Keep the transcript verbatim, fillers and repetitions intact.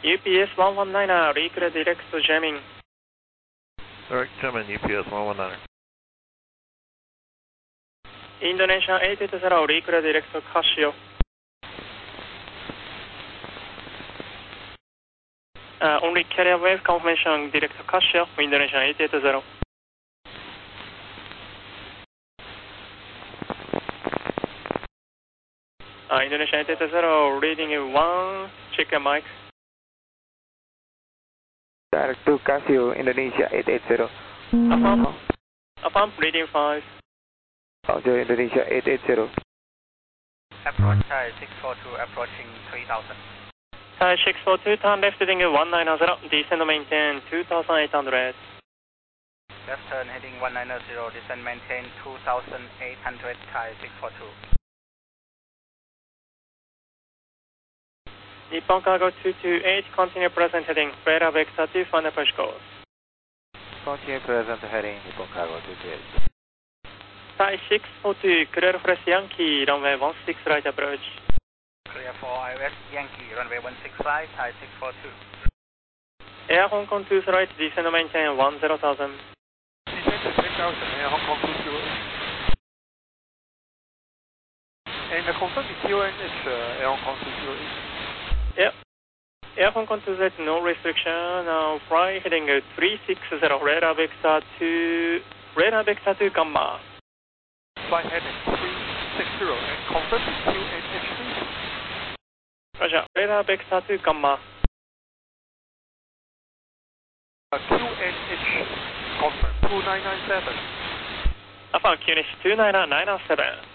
U P S one one nine er, reclear direct to jamming. Direct jamming, U P S one one nine er. Indonesian eight eight zero, reclear direct to Casio. Uh, only carrier wave confirmation direct to Casio, Indonesian eight eight zero. Uh, Indonesian eight eight zero, reading one, check your mic. Direct to Casio, Indonesia eight eight zero. Affirm, affirm, reading five. Roger, Indonesia eight eight zero. Approach Thai six four two, approaching three thousand. Thai six four two, turn left heading one nine zero, descend maintain two thousand eight hundred. Left turn heading one nine zero, descend maintain two thousand eight hundred, Thai six four two. Nippon Cargo two two eight, continue present heading, radar vector two, final approach course. Continue present heading, Nippon Cargo two two eight. Thai six four two, clear for Yankee, runway one six right approach. Clear for I O S Yankee, runway one six five, Thai six four two. Air Hong Kong two right, descend maintain one zero thousand. Descend to ten thousand, Air Hong Kong two zero. And the confirm is T O N H, uh, Air Hong Kong two zero eight. Yep. Air Hong Kong two Z, no restriction. Now fly heading three six zero, radar vector two, radar vector two gamma. Fly heading three six zero and confirm is Q N H please. Roger, radar vector two gamma. Uh, Q N H confirm two nine nine seven. Affirm, Q N H two nine nine nine seven.